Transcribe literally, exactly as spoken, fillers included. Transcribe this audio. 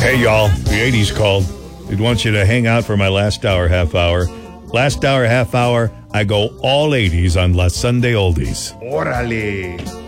Hey, y'all. The eighties called. We'd want you to hang out for my last hour, half hour. Last hour, half hour, I go all eighties on La Sunday Oldies. Órale.